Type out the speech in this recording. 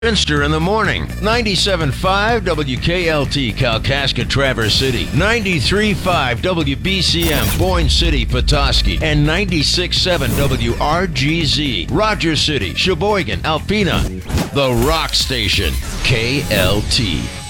Finster in the morning. 97.5 WKLT, Kalkaska, Traverse City. 93.5 WBCM, Boyne City, Petoskey. And 96.7 WRGZ, Rogers City, Sheboygan, Alpena. The Rock Station, KLT.